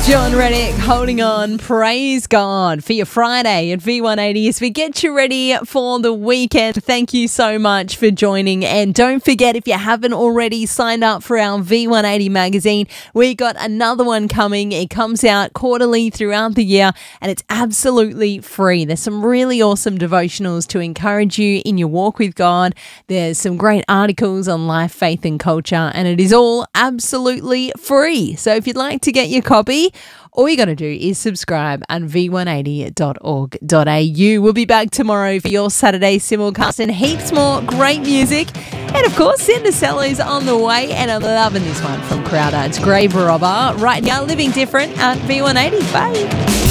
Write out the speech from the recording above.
John Reddick holding on. Praise God for your Friday at V180 as we get you ready for the weekend. Thank you so much for joining. And don't forget, if you haven't already signed up for our V180 magazine, we got another one coming. It comes out quarterly throughout the year and it's absolutely free. There's some really awesome devotionals to encourage you in your walk with God. There's some great articles on life, faith and culture, and it is all absolutely free. So if you'd like to get your copy, all you got to do is subscribe at v180.org.au. We'll be back tomorrow for your Saturday simulcast and heaps more great music. And of course, Cindercello's on the way. And I'm loving this one from Crowder. It's Grave Robber right now, living different at V180. Bye.